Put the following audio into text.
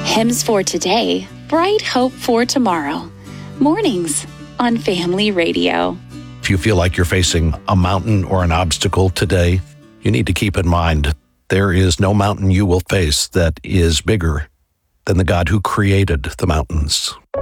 Hymns for today, bright hope for tomorrow. Mornings on Family Radio. If you feel like you're facing a mountain or an obstacle today, you need to keep in mind there is no mountain you will face that is bigger than the God who created the mountains.